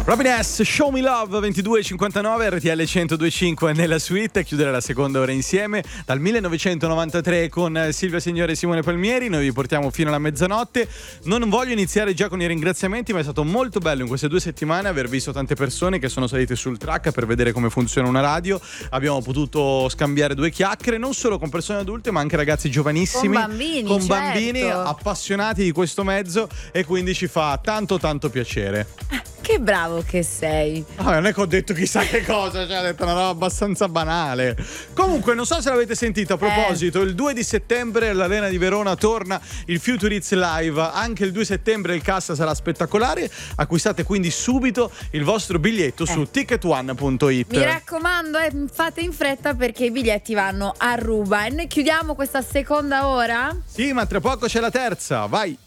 Robin S, Show Me Love, 22:59, RTL 102.5 nella suite, chiudere la seconda ora insieme dal 1993 con Silvia Signore e Simone Palmieri. Noi vi portiamo fino alla mezzanotte. Non voglio iniziare già con i ringraziamenti, ma è stato molto bello in queste 2 settimane aver visto tante persone che sono salite sul track per vedere come funziona una radio. Abbiamo potuto scambiare 2 chiacchiere, non solo con persone adulte ma anche ragazzi giovanissimi, con bambini certo. Appassionati di questo mezzo, e quindi ci fa tanto piacere. Che bravo che sei. Non è che ho detto chissà che cosa, cioè ho detto una roba abbastanza banale. Comunque non so se l'avete sentito, a proposito, il 2 di settembre all'Arena di Verona torna il Future Hits Live. Anche il 2 settembre il cast sarà spettacolare. Acquistate quindi subito il vostro biglietto su ticketone.it. Mi raccomando, fate in fretta perché i biglietti vanno a ruba. E noi chiudiamo questa seconda ora? Sì, ma tra poco c'è la terza, vai.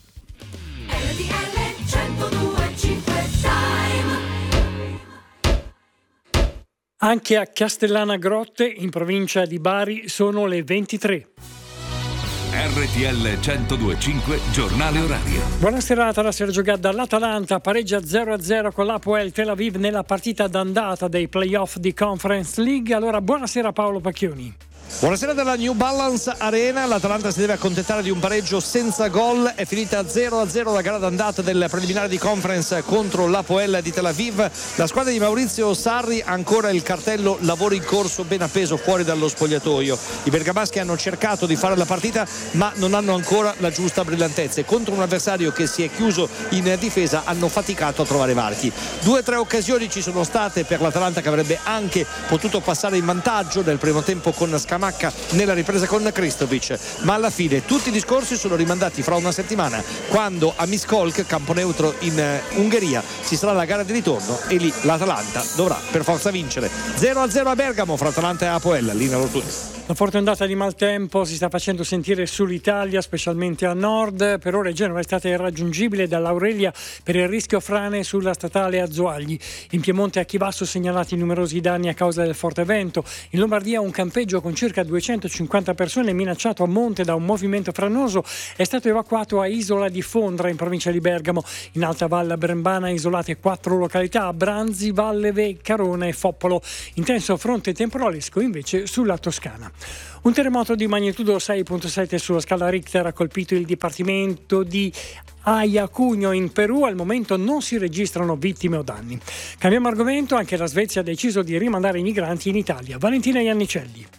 Anche a Castellana Grotte, in provincia di Bari, sono le 23. RTL 102.5 giornale orario. Buona serata da Sergio Gadda. L'Atalanta pareggia 0-0 con l'Hapoel Tel Aviv nella partita d'andata dei playoff di Conference League. Allora buonasera Paolo Pacchioni. Buonasera dalla New Balance Arena. L'Atalanta si deve accontentare di un pareggio senza gol. È finita 0-0 la gara d'andata del preliminare di Conference contro l'Hapoel di Tel Aviv. La squadra di Maurizio Sarri ha ancora il cartello lavoro in corso ben appeso fuori dallo spogliatoio. I bergamaschi hanno cercato di fare la partita ma non hanno ancora la giusta brillantezza, e contro un avversario che si è chiuso in difesa hanno faticato a trovare varchi. 2 o 3 occasioni ci sono state per l'Atalanta, che avrebbe anche potuto passare in vantaggio nel primo tempo con Scamacca nella ripresa con Kristovic, ma alla fine tutti i discorsi sono rimandati fra una settimana, quando a Miskolc, campo neutro in Ungheria, ci sarà la gara di ritorno e lì l'Atalanta dovrà per forza vincere. 0-0 a Bergamo fra Atalanta e Hapoel. Linea Lotunes. La forte ondata di maltempo si sta facendo sentire sull'Italia, specialmente a nord. Per ora Genova è stata irraggiungibile dall'Aurelia per il rischio frane sulla statale Azuagli. In Piemonte e a Chivasso segnalati numerosi danni a causa del forte vento. In Lombardia un campeggio con circa 250 persone minacciato a monte da un movimento franoso è stato evacuato a Isola di Fondra in provincia di Bergamo. In Alta Valle Brembana isolate 4 località: Branzi, Valleve, Carona e Foppolo. Intenso fronte temporalesco invece sulla Toscana. Un terremoto di magnitudo 6.7 sulla scala Richter ha colpito il dipartimento di Ayacuño in Perù. Al momento non si registrano vittime o danni. Cambiamo argomento. Anche la Svezia ha deciso di rimandare i migranti in Italia. Valentina Iannicelli.